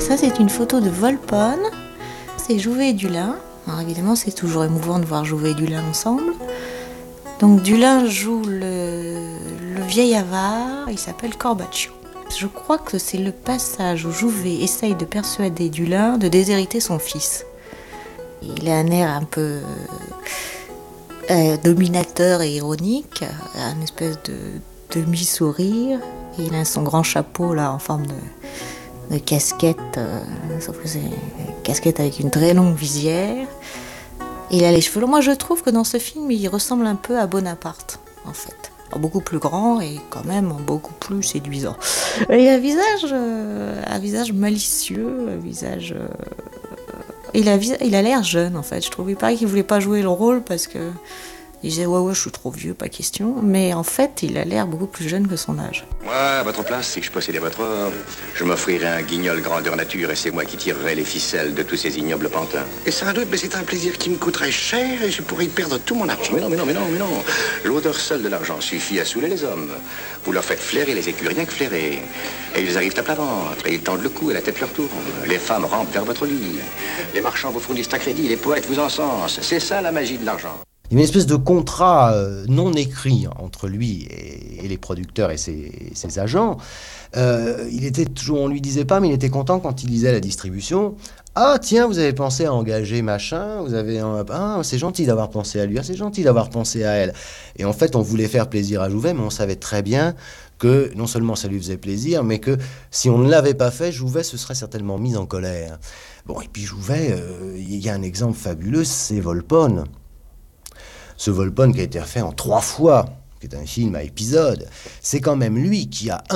Ça, c'est une photo de Volpone. C'est Jouvet et Dulin. Alors évidemment, c'est toujours émouvant de voir Jouvet et Dulin ensemble. Donc Dulin joue le vieil avare, il s'appelle Corbaccio. Je crois que c'est le passage où Jouvet essaye de persuader Dulin de déshériter son fils. Il a un air un peu dominateur et ironique, un espèce de demi-sourire. Et il a son grand chapeau là en forme de casquette, sauf que c'est une casquette avec une très longue visière. Et il a les cheveux longs. Moi je trouve que dans ce film il ressemble un peu à Bonaparte en fait. Alors, beaucoup plus grand et quand même beaucoup plus séduisant. Il a un visage malicieux, un visage... Il a l'air jeune en fait, je trouve. Il paraît qu'il voulait pas jouer le rôle parce que il disait ouais je suis trop vieux, pas question. Mais en fait il a l'air beaucoup plus jeune que son âge. Moi, à votre place, si je possédais votre or, je m'offrirais un guignol grandeur nature et c'est moi qui tirerais les ficelles de tous ces ignobles pantins. Et sans doute, mais c'est un plaisir qui me coûterait cher et je pourrais y perdre tout mon argent. Mais non. L'odeur seule de l'argent suffit à saouler les hommes. Vous leur faites flairer les écus, rien que flairer. Et ils arrivent à plat ventre, et ils tendent le cou et la tête leur tourne. Les femmes rampent vers votre lit. Les marchands vous fournissent à crédit, les poètes vous encensent. C'est ça la magie de l'argent. Il y avait une espèce de contrat non écrit entre lui et les producteurs et ses agents. Il était toujours, on lui disait pas, mais il était content quand il lisait la distribution. Ah tiens, vous avez pensé à engager machin, c'est gentil d'avoir pensé à lui, c'est gentil d'avoir pensé à elle. Et en fait, on voulait faire plaisir à Jouvet, mais on savait très bien que non seulement ça lui faisait plaisir, mais que si on ne l'avait pas fait, Jouvet se serait certainement mis en colère. Bon, et puis Jouvet, il y a un exemple fabuleux, c'est Volpone. Ce Volpone qui a été refait en 3 fois, qui est un film à épisodes, c'est quand même lui qui a